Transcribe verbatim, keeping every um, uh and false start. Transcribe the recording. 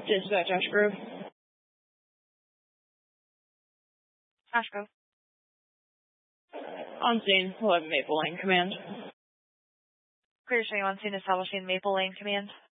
Dispatch Ash Grove. Ash Grove. On scene, eleven Maple Lane, command. Clear showing on scene establishing Maple Lane, command.